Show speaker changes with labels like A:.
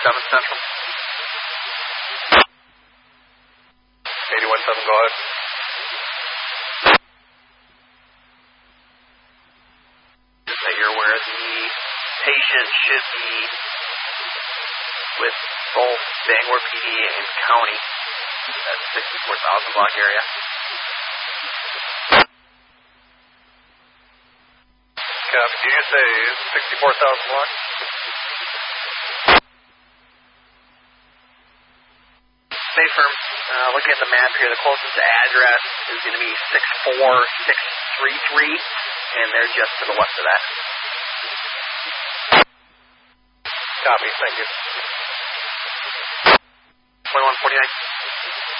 A: Central.
B: 81-7, go ahead.
A: Just that you're aware the patient should be with both Bangor PD and County. That's 64,000 block area.
B: Copy. Did you say 64,000 block?
A: Stay firm. Looking at the map here, the closest address is going to be 64633, and they're just to the west of that.
B: Copy. Thank you.
A: 2149.